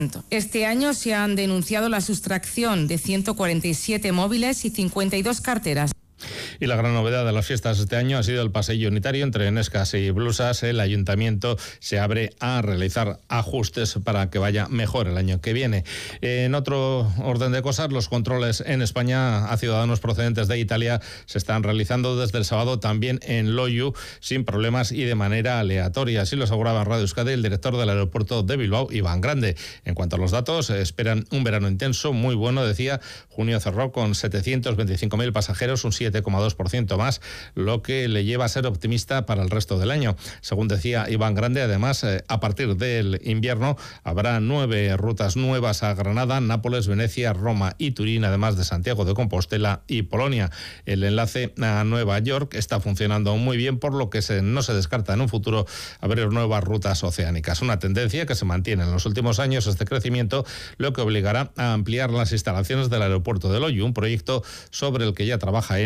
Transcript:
Este año se han denunciado la sustracción de 147 móviles y 52 carteras. Y la gran novedad de las fiestas este año ha sido el paseo unitario entre Enescas y Blusas. El ayuntamiento se abre a realizar ajustes para que vaya mejor el año que viene. En otro orden de cosas, los controles en España a ciudadanos procedentes de Italia se están realizando desde el sábado también en Loiu sin problemas y de manera aleatoria. Así lo aseguraba en Radio Euskadi el director del aeropuerto de Bilbao, Iván Grande. En cuanto a los datos, esperan un verano intenso, muy bueno, decía. Junio cerró con 725.000 pasajeros, un 7,2% más, lo que le lleva a ser optimista para el resto del año. Según decía Iván Grande, además, a partir del invierno habrá 9 rutas nuevas a Granada, Nápoles, Venecia, Roma y Turín, además de Santiago de Compostela y Polonia. El enlace a Nueva York está funcionando muy bien, por lo que no se descarta en un futuro abrir nuevas rutas oceánicas. Una tendencia que se mantiene en los últimos años, este crecimiento, lo que obligará a ampliar las instalaciones del aeropuerto de Loiu, un proyecto sobre el que ya trabaja